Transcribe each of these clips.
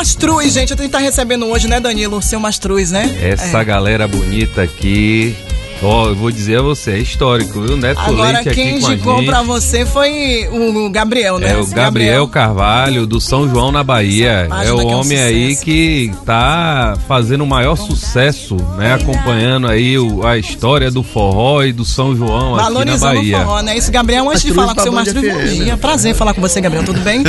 Mastruz, gente, a gente tá recebendo hoje, né, Danilo, o seu Mastruz, né? Essa galera bonita aqui, eu vou dizer a você, é histórico, viu? Neto Agora, Leite aqui quem com a indicou gente. pra você foi o Gabriel, né? É o Gabriel Carvalho, do São João, na Bahia. É o homem aí que tá fazendo o maior sucesso, né? Acompanhando aí a história do forró e do São João aqui na valorizando Bahia. o forró, né? Isso, Gabriel, antes de falar com o seu Mastruz, bom dia. Prazer falar com você, Gabriel, tudo bem?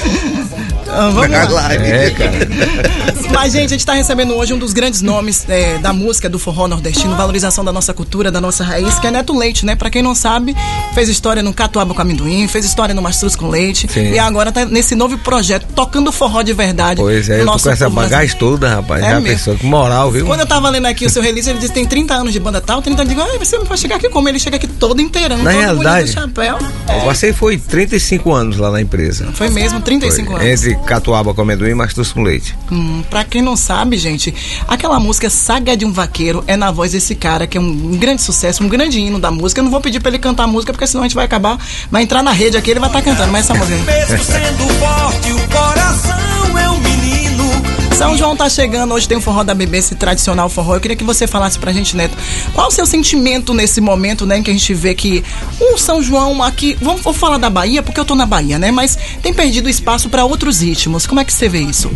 Vamos lá. Cara. Mas, gente, a gente tá recebendo hoje um dos grandes nomes da música do forró nordestino, valorização da nossa cultura, da nossa raiz, que é Neto Leite, né? Pra quem não sabe, fez história no Catuaba com Amendoim, fez história no Mastruz com Leite. Sim. E agora tá nesse novo projeto, tocando forró de verdade. Pois é, eu tô com essa bagagem toda, rapaz. Já pensou, que moral, viu? Quando eu tava lendo aqui o seu release, ele disse que tem 30 anos de banda tal, 30 anos, eu digo, você vai chegar aqui como? Ele chega aqui todo inteirão, na todo realidade, bonito, chapéu. Eu passei, foi 35 anos lá na empresa. Foi mesmo, 35 anos. Entre Catuaba com Amendoim e Mastruz com Leite. Pra quem não sabe, gente, aquela música Saga de um Vaqueiro é na voz desse cara, que é um grande sucesso, um grande hino da música. Eu não vou pedir pra ele cantar a música, porque senão a gente vai acabar, vai entrar na rede aqui, ele vai estar cantando, mas essa música. Mesmo sendo forte, o coração é um menino. São João tá chegando, hoje tem o forró da bebê, esse tradicional forró. Eu queria que você falasse pra gente, Neto, qual o seu sentimento nesse momento, né, em que a gente vê que o São João aqui, vou falar da Bahia, porque eu tô na Bahia, né, mas tem perdido espaço pra outros ritmos. Como é que você vê isso?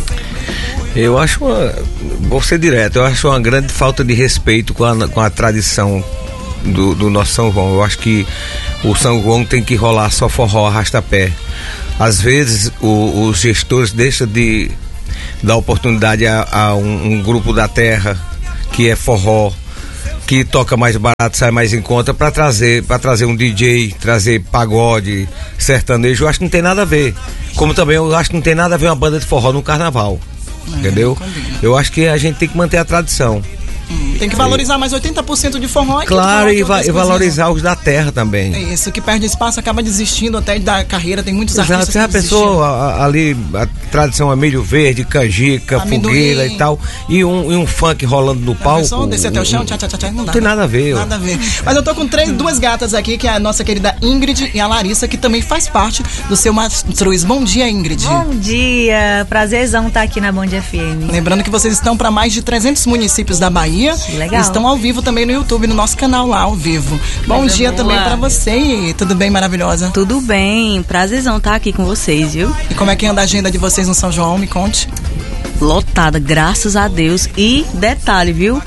Eu acho, vou ser direto, eu acho uma grande falta de respeito com a tradição do nosso São João. Eu acho que o São João tem que rolar só forró, arrasta-pé. Às vezes os gestores deixam de dar oportunidade a um grupo da terra que é forró, que toca mais barato, sai mais em conta, para trazer um DJ, trazer pagode, sertanejo. Eu acho que não tem nada a ver. Como também eu acho que não tem nada a ver uma banda de forró no carnaval. Entendeu? Eu acho que a gente tem que manter a tradição. Tem que valorizar mais 80% de forró. Claro, e valorizar os da terra também. É isso, que perde espaço acaba desistindo até da carreira. Tem muitos artistas que desistiram. Você já pensou ali, a tradição é milho verde, canjica, fogueira e tal, e um funk rolando no palco. Só descer até o chão, não dá. Não tem nada a ver. Nada a ver. Mas eu tô com duas gatas aqui, que é a nossa querida Ingrid e a Larissa, que também faz parte do seu Mastruz. Bom dia, Ingrid. Bom dia, prazerzão estar aqui na Band FM. Lembrando que vocês estão para mais de 300 municípios da Bahia. Legal. Estão ao vivo também no YouTube, no nosso canal lá, ao vivo. Bom dia também pra você. Tudo bem, maravilhosa? Tudo bem, prazerzão estar aqui com vocês, viu? E como é que anda a agenda de vocês no São João? Me conte. Lotada, graças a Deus. E detalhe, viu?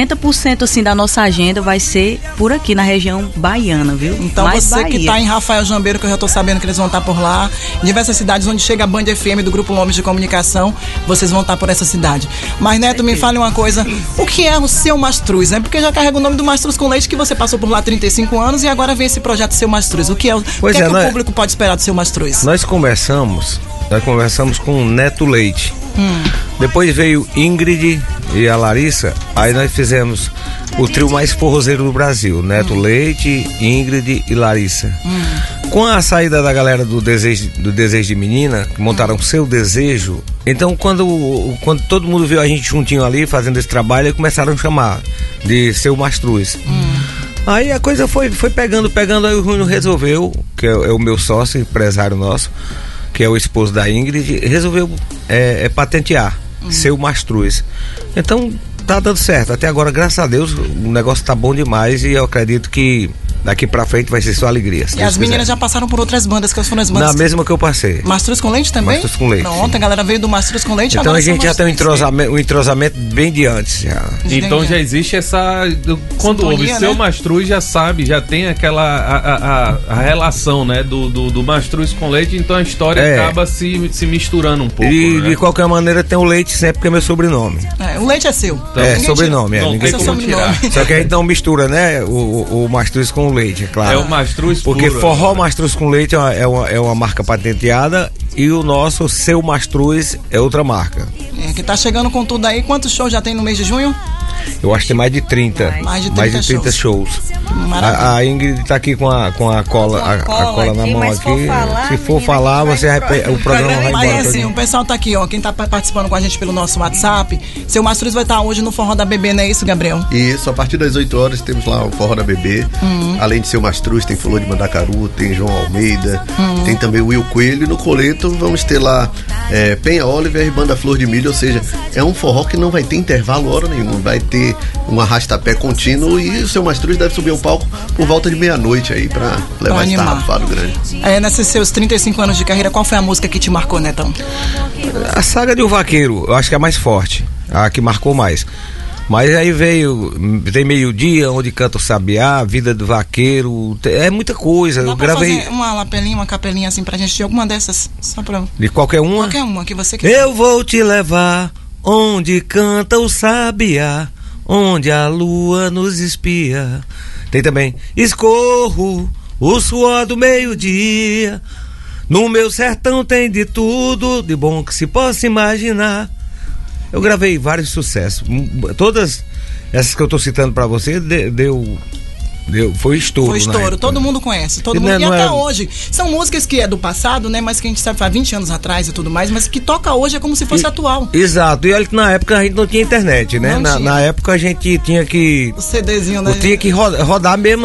80% assim da nossa agenda vai ser por aqui na região baiana, viu? Então mais você Bahia. Que tá em Rafael Jambeiro, que eu já tô sabendo que eles vão estar por lá, em diversas cidades onde chega a Band FM do Grupo Lomes de Comunicação, vocês vão estar por essa cidade. Mas, Neto, me fale uma coisa, o que é o seu Mastruz, né? Porque já carrega o nome do Mastruz com Leite, que você passou por lá 35 anos e agora vem esse projeto Seu Mastruz. O que é o que o público pode esperar do Seu Mastruz? Nós conversamos com o Neto Leite. Depois veio Ingrid e a Larissa. Aí nós fizemos o trio mais forrozeiro do Brasil: Neto Leite, Ingrid e Larissa. Com a saída da galera do Desejo de Menina, que montaram o Seu Desejo, então quando todo mundo viu a gente juntinho ali fazendo esse trabalho, aí começaram a chamar de Seu Mastruz. Aí a coisa foi pegando, aí o Júnior resolveu, que é o meu sócio, empresário nosso, que é o esposo da Ingrid, resolveu patentear Seu Mastruz. Então tá dando certo, até agora, graças a Deus, o negócio tá bom demais e eu acredito que daqui pra frente vai ser só alegria. E as meninas já passaram por outras bandas, que foram as bandas. Na mesma que eu passei. Mastruz com Leite também? Mastruz com Leite. Pronto, a galera veio do Mastruz com Leite. Então a gente já tem um entrosamento bem de antes. Já. Então já existe essa... Quando houve Seu Mastruz, já sabe, já tem aquela a relação, né, do Mastruz com Leite, então a história acaba se misturando um pouco. E né? de qualquer maneira tem o Leite sempre, que é meu sobrenome. O Leite é seu. Então, sobrenome. Ninguém como tirar. Só que a gente não mistura, né, o Mastruz com o Leite, é claro. É o Mastruz porque puro, forró Mastruz com Leite é uma marca patenteada e o nosso Seu Mastruz é outra marca. Que tá chegando com tudo aí. Quantos shows já tem no mês de junho? eu acho que tem mais de 30. Mais de 30 shows. A Ingrid tá aqui com a cola, a cola na mão aqui. Se for falar, o programa vai embora. Mas assim, o pessoal tá aqui, ó. Quem tá participando com a gente pelo nosso WhatsApp, seu Mastruz vai estar hoje no Forró da Bebê, não é isso, Gabriel? Isso, a partir das 8 horas temos lá o Forró da Bebê. Além de seu Mastruz, tem Flor de Mandacaru, tem João Almeida, tem também o Will Coelho. E no Coleto vamos ter lá Penha Oliver e Banda Flor de Milho, ou seja, é um forró que não vai ter intervalo hora nenhuma, vai ter um arrasta-pé contínuo e o seu Mastruz deve subir ao palco por volta de meia-noite aí pra levar esse tarrafado grande. Nesses seus 35 anos de carreira, qual foi a música que te marcou, Netão? A Saga de O Vaqueiro, eu acho que é a mais forte, a que marcou mais. Mas aí tem Meio-Dia, Onde Canta o Sabiá, Vida do Vaqueiro, é muita coisa. Dá eu pra gravei fazer uma lapelinha, uma capelinha assim pra gente de alguma dessas, só pra... De qualquer uma? Qualquer uma que você quiser. Eu vou te levar onde canta o sabiá, onde a lua nos espia. Tem também Escorro o suor do meio-dia, no meu sertão tem de tudo de bom que se possa imaginar. Eu gravei vários sucessos. Todas essas que eu tô citando pra você foi estouro. Foi estouro, todo mundo conhece, todo mundo. E até hoje. São músicas que é do passado, né? Mas que a gente sabe faz 20 anos atrás e tudo mais, mas que toca hoje é como se fosse atual. Exato. E olha que na época a gente não tinha internet, né? Na época a gente tinha que. O CDzinho, né? Tinha que rodar mesmo.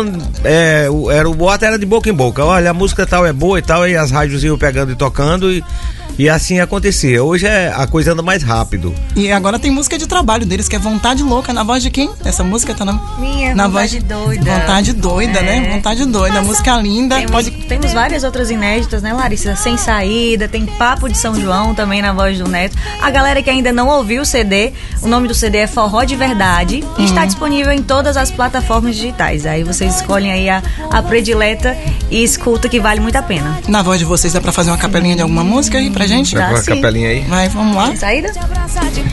O boato era de boca em boca. Olha, a música tal é boa e tal, e as rádios iam pegando e tocando e assim acontecia. Hoje a coisa anda mais rápido. E agora tem música de trabalho deles, que é Vontade Louca. Na voz de quem? Essa música tá na... Minha, na Vontade Doida. Vontade Doida, né? Vontade Doida. Nossa, música linda. Temos várias outras inéditas, né, Larissa? Sem Saída, tem Papo de São João também na voz do Neto. A galera que ainda não ouviu o CD, o nome do CD é Forró de Verdade e está disponível em todas as plataformas digitais. Aí vocês escolhem aí a predileta e escuta, que vale muito a pena. Na voz de vocês dá pra fazer uma capelinha de alguma música aí pra gente? Dá, uma capelinha aí. Vai, vamos lá. Sem Saída?